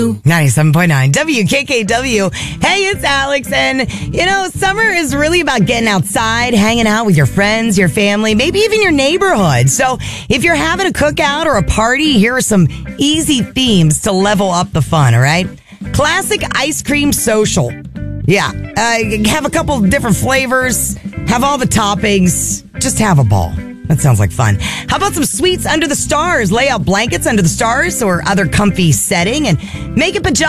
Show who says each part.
Speaker 1: 97.9 WKKW. Hey, it's Alex. And, summer is really about getting outside, hanging out with your friends, your family, maybe even your neighborhood. So if you're having a cookout or a party, here are some easy themes to level up the fun, all right? Classic ice cream social. Yeah. Have a couple of different flavors, have all the toppings, just have a ball. That sounds like fun. How about some sweets under the stars? Lay out blankets under the stars or other comfy setting and make a pajama